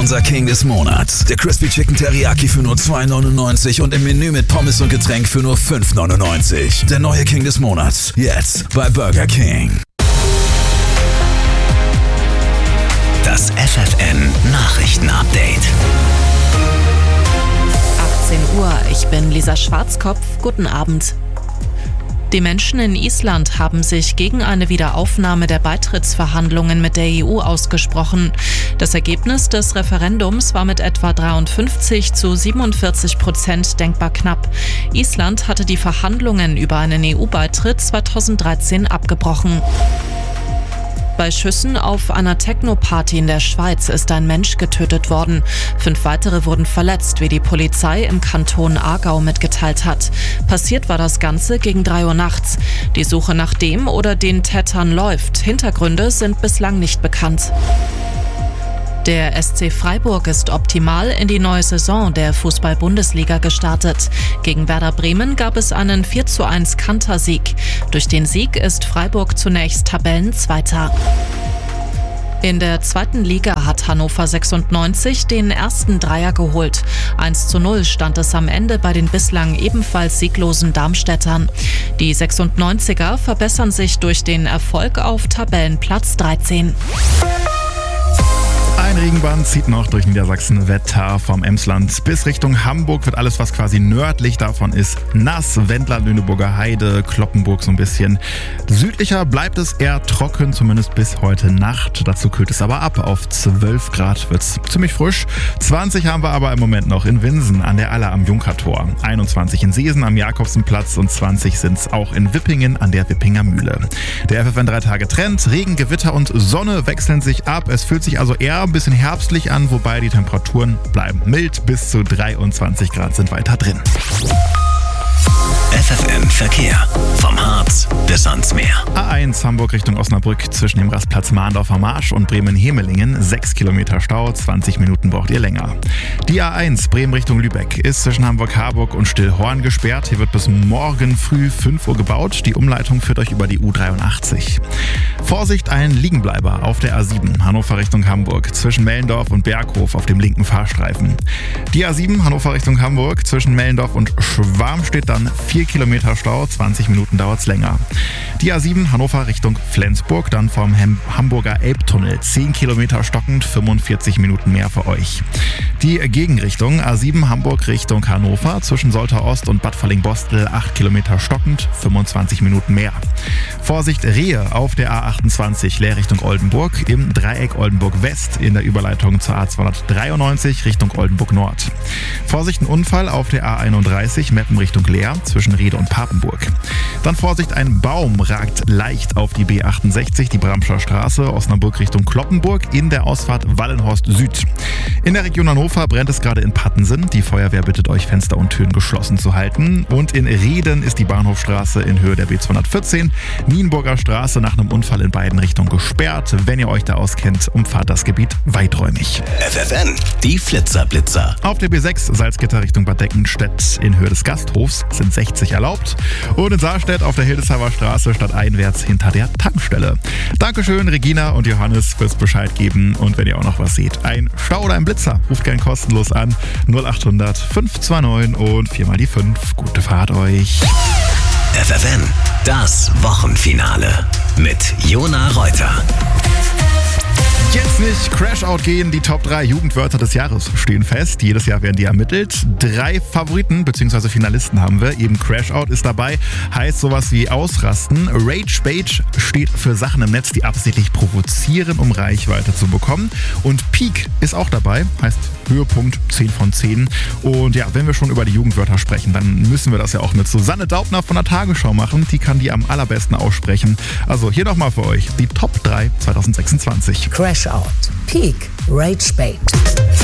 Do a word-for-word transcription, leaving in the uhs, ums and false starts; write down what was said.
unser King des Monats. Der Crispy Chicken Teriyaki für nur zwei neunundneunzig und im Menü mit Pommes und Getränk für nur fünf neunundneunzig. Der neue King des Monats. Jetzt bei Burger King. Das F F N Nachrichten-Update. achtzehn Uhr, ich bin Lisa Schwarzkopf. Guten Abend. Die Menschen in Island haben sich gegen eine Wiederaufnahme der Beitrittsverhandlungen mit der E U ausgesprochen. Das Ergebnis des Referendums war mit etwa dreiundfünfzig zu siebenundvierzig Prozent denkbar knapp. Island hatte die Verhandlungen über einen E U-Beitritt zweitausenddreizehn abgebrochen. Bei Schüssen auf einer Techno-Party in der Schweiz ist ein Mensch getötet worden. Fünf weitere wurden verletzt, wie die Polizei im Kanton Aargau mitgeteilt hat. Passiert war das Ganze gegen drei Uhr nachts. Die Suche nach dem oder den Tätern läuft. Hintergründe sind bislang nicht bekannt. Der S C Freiburg ist optimal in die neue Saison der Fußball-Bundesliga gestartet. Gegen Werder Bremen gab es einen vier zu eins Kantersieg. Durch den Sieg ist Freiburg zunächst Tabellenzweiter. In der zweiten Liga hat Hannover sechsundneunzig den ersten Dreier geholt. eins zu null stand es am Ende bei den bislang ebenfalls sieglosen Darmstädtern. Die sechsundneunziger verbessern sich durch den Erfolg auf Tabellenplatz dreizehn. Ein Regenband zieht noch durch Niedersachsen. Wetter vom Emsland bis Richtung Hamburg wird alles, was quasi nördlich davon ist, nass. Wendler, Lüneburger Heide, Kloppenburg so ein bisschen. Südlicher bleibt es eher trocken, zumindest bis heute Nacht. Dazu kühlt es aber ab. Auf zwölf Grad wird es ziemlich frisch. zwanzig haben wir aber im Moment noch in Winsen an der Aller am Junkertor. einundzwanzig in Seesen am Jakobsenplatz und zwanzig sind es auch in Wippingen an der Wippinger Mühle. Der F F N drei Tage Trend. Regen, Gewitter und Sonne wechseln sich ab. Es fühlt sich also eher ein bisschen herbstlich an, wobei die Temperaturen bleiben mild. Bis zu dreiundzwanzig Grad sind weiter drin. F F N Verkehr. Vom Harz bis ans Meer. A eins Hamburg Richtung Osnabrück zwischen dem Rastplatz Mahndorfer Marsch und Bremen-Hemelingen. sechs Kilometer Stau, zwanzig Minuten braucht ihr länger. Die A eins Bremen Richtung Lübeck ist zwischen Hamburg-Harburg und Stillhorn gesperrt. Hier wird bis morgen früh fünf Uhr gebaut. Die Umleitung führt euch über die U dreiundachtzig. Vorsicht, ein Liegenbleiber auf der A sieben Hannover Richtung Hamburg zwischen Mellendorf und Berghof auf dem linken Fahrstreifen. Die A sieben Hannover Richtung Hamburg zwischen Mellendorf und Schwarm steht dann vier Kilometer Stau, zwanzig Minuten dauert es länger. Die A sieben Hannover Richtung Flensburg, dann vom Hamburger Elbtunnel zehn Kilometer stockend, fünfundvierzig Minuten mehr für euch. Die Gegenrichtung A sieben Hamburg Richtung Hannover zwischen Soltau Ost und Bad Falling-Bostel acht Kilometer stockend, fünfundzwanzig Minuten mehr. Vorsicht, Rehe auf der A achtundzwanzig Leer Richtung Oldenburg im Dreieck Oldenburg West in der Überleitung zur A zweihundertdreiundneunzig Richtung Oldenburg Nord. Vorsicht, ein Unfall auf der A einunddreißig Meppen Richtung Leer zwischen Riede und Papenburg. Dann Vorsicht, ein Baum ragt leicht auf die B achtundsechzig, die Bramscher Straße, Osnabrück Richtung Kloppenburg in der Ausfahrt Wallenhorst Süd. In der Region Hannover brennt es gerade in Pattensen. Die Feuerwehr bittet euch, Fenster und Türen geschlossen zu halten. Und in Rieden ist die Bahnhofstraße in Höhe der B zweihundertvierzehn, Nienburger Straße nach einem Unfall in beiden Richtungen gesperrt. Wenn ihr euch da auskennt, umfahrt das Gebiet weiträumig. F F N, die Flitzer-Blitzer. Auf der B sechs Salzgitter Richtung Bad Deckenstedt in Höhe des Gasthofs sind sechzig erlaubt. Und in Saarstedt auf der Hildesheimer Straße stadteinwärts hinter der Tankstelle. Dankeschön, Regina und Johannes, fürs Bescheid geben. Und wenn ihr auch noch was seht, ein Stau oder ein Blitzer, ruft gern kostenlos an. null achthundert fünf zwei neun und viermal die fünf. Gute Fahrt euch. F F N, das Wochenfinale mit Jona Reuter. Jetzt nicht Crash-Out gehen, die Top drei Jugendwörter des Jahres stehen fest. Jedes Jahr werden die ermittelt. Drei Favoriten bzw. Finalisten haben wir. Eben Crash-Out ist dabei, heißt sowas wie ausrasten. Rage-Bait steht für Sachen im Netz, die absichtlich provozieren, um Reichweite zu bekommen. Und Peak ist auch dabei, heißt Höhepunkt zehn von zehn. Und ja, wenn wir schon über die Jugendwörter sprechen, dann müssen wir das ja auch mit Susanne Daubner von der Tagesschau machen. Die kann die am allerbesten aussprechen. Also hier nochmal für euch die Top drei zwanzig sechsundzwanzig. Crash Out, Peak, Rage Bait.